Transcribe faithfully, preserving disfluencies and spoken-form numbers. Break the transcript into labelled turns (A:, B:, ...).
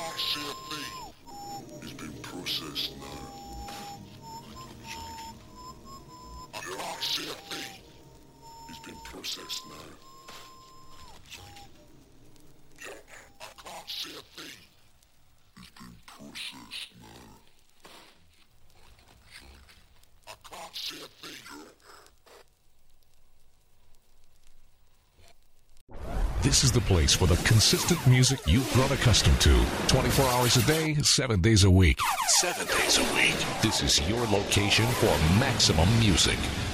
A: can't see a thing. It's been processed now. I can't see a thing. It's been processed now. Yeah, I can't see a thing. It's been processed now. I can't see a thing.
B: This is the place for the consistent music you've grown accustomed to. twenty-four hours a day, seven days a week. Seven days a week. This is your location for maximum music.